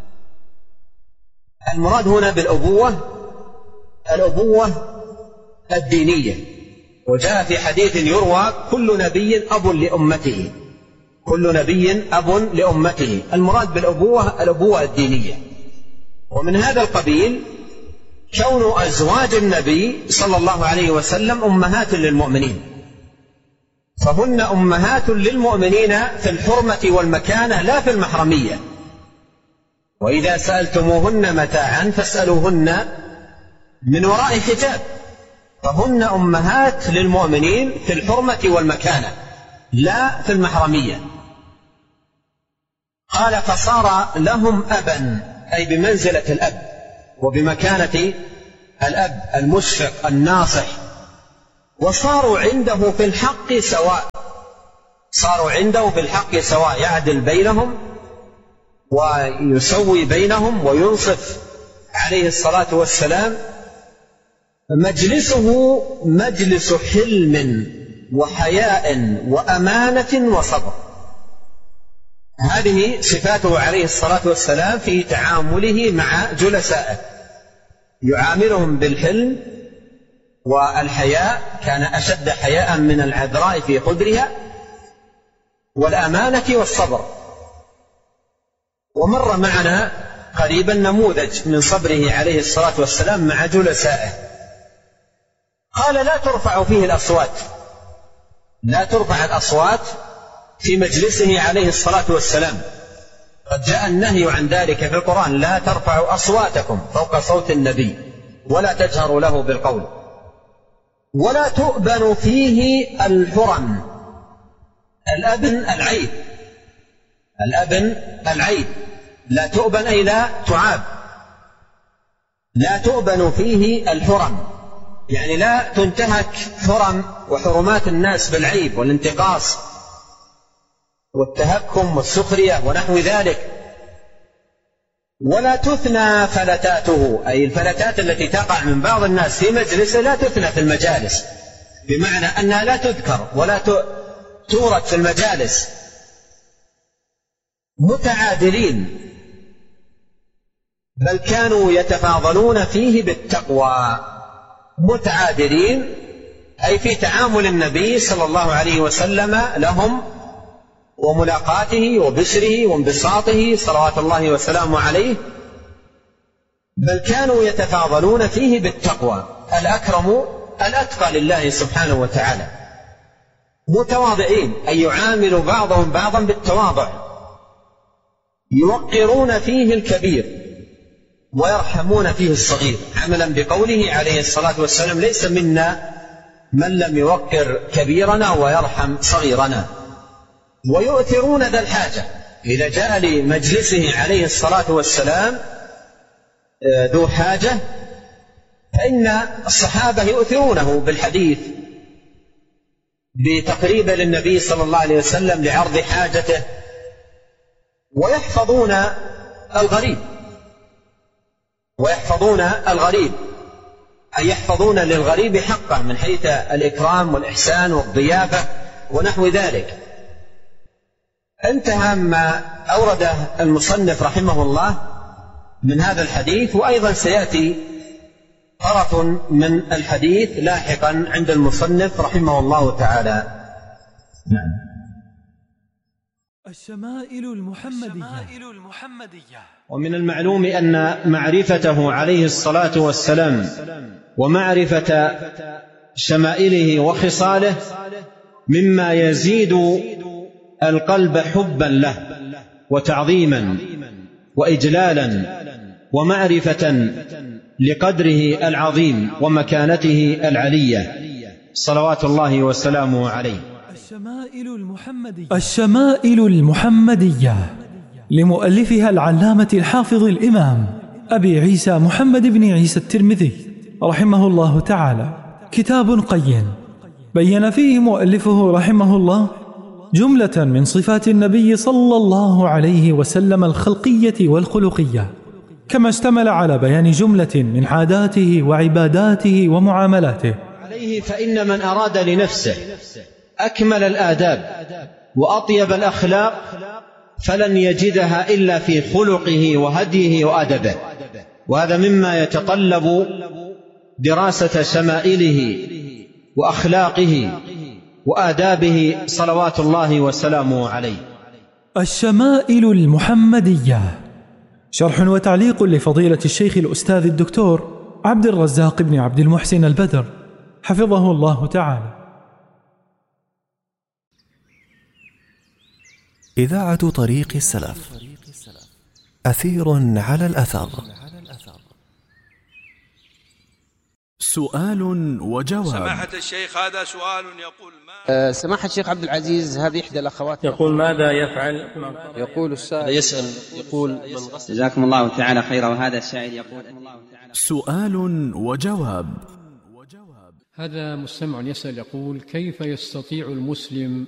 [SPEAKER 8] المراد هنا بالأبوة الأبوة الدينية. وجاء في حديث يروى: كل نبي أب لأمته، كل نبي أب لأمته. المراد بالأبوة الأبوة الدينية. ومن هذا القبيل كون أزواج النبي صلى الله عليه وسلم أمهات للمؤمنين، فهن أمهات للمؤمنين في الحرمة والمكانة لا في المحرمية. وإذا سألتموهن متاعا فاسألوهن من وراء حجاب، فهن أمهات للمؤمنين في الحرمة والمكانة لا في المحرمية. قال فصار لهم أبا، أي بمنزلة الأب وبمكانة الأب المشفق الناصح، وصاروا عنده في الحق سواء، صاروا عنده في الحق سواء، يعدل بينهم ويسوي بينهم وينصف عليه الصلاة والسلام. مجلسه مجلس حلم وحياء وأمانة وصبر، هذه صفاته عليه الصلاة والسلام في تعامله مع جلسائه، يعاملهم بالحلم والحياء، كان أشد حياء من العذراء في خدرها، والأمانة والصبر. ومر معنا قريبا نموذج من صبره عليه الصلاة والسلام مع جلسائه. قال لا ترفع فيه الأصوات، لا ترفع الأصوات في مجلسه عليه الصلاة والسلام، قد جاء النهي عن ذلك في القرآن: لا ترفعوا أصواتكم فوق صوت النبي ولا تجهروا له بالقول، ولا تؤبن فيه الحرم. الأبن العيب، الأبن العيب، لا تؤبن أي لا تعاب، لا تؤبن فيه الحرم، يعني لا تنتهك حرم وحرمات الناس بالعيب والانتقاص والتهكم والسخرية ونحو ذلك. ولا تثنى فلتاته، أي الفلتات التي تقع من بعض الناس في مجلسه لا تثنى في المجالس، بمعنى أنها لا تذكر ولا تورد في المجالس. متعادلين، بل كانوا يتفاضلون فيه بالتقوى. متعادلين أي في تعامل النبي صلى الله عليه وسلم لهم وملاقاته وبشره وانبساطه صلوات الله وسلامه عليه، بل كانوا يتفاضلون فيه بالتقوى. الأكرم الأتقى لله سبحانه وتعالى. متواضعين أي يعامل بعضهم بعضا بالتواضع، يوقرون فيه الكبير ويرحمون فيه الصغير، عملا بقوله عليه الصلاة والسلام: ليس منا من لم يوقر كبيرنا ويرحم صغيرنا. ويؤثرون ذا الحاجة، إذا جاء لمجلسه عليه الصلاة والسلام ذو حاجة فإن الصحابة يؤثرونه بالحديث بتقريب للنبي صلى الله عليه وسلم لعرض حاجته، ويحفظون الغريب، ويحفظون الغريب أي يحفظون للغريب حقه من حيث الإكرام والإحسان والضيافة ونحو ذلك. انتهى ما أورده المصنف رحمه الله من هذا الحديث، وأيضا سيأتي طرف من الحديث لاحقا عند المصنف رحمه الله تعالى. نعم.
[SPEAKER 7] الشمائل المحمدية.
[SPEAKER 10] ومن المعلوم أن معرفته عليه الصلاة والسلام ومعرفة شمائله وخصاله مما يزيد القلب حبا له وتعظيما وإجلالا ومعرفة لقدره العظيم ومكانته العلية صلوات الله وسلامه عليه.
[SPEAKER 7] الشمائل المحمدية لمؤلفها العلامة الحافظ الإمام أبي عيسى محمد بن عيسى الترمذي رحمه الله تعالى، كتاب قيم بين فيه مؤلفه رحمه الله جملة من صفات النبي صلى الله عليه وسلم الخلقية والخلقية، كما اشتمل على بيان جملة من عاداته وعباداته ومعاملاته
[SPEAKER 10] عليه. فإن من أراد لنفسه أكمل الآداب وأطيب الأخلاق فلن يجدها إلا في خلقه وهديه وأدبه، وهذا مما يتطلب دراسة شمائله وأخلاقه وآدابه صلوات الله وسلامه عليه.
[SPEAKER 7] الشمائل المحمدية، شرح وتعليق لفضيلة الشيخ الأستاذ الدكتور عبد الرزاق بن عبد المحسن البدر حفظه الله تعالى.
[SPEAKER 3] إذاعة طريق السلف، أثير على الأثر. سؤال وجواب.
[SPEAKER 2] سماحة الشيخ، هذا سؤال يقول ما
[SPEAKER 11] أه سماحة الشيخ عبد العزيز، هذه إحدى الأخوات
[SPEAKER 12] يقول ماذا يفعل؟
[SPEAKER 11] يقول السائل
[SPEAKER 12] يسأل يقول من غسل.
[SPEAKER 5] جزاكم الله تعالى خيرا. وهذا السائل يقول
[SPEAKER 3] سؤال وجواب.
[SPEAKER 13] هذا مستمع يسأل يقول: كيف يستطيع المسلم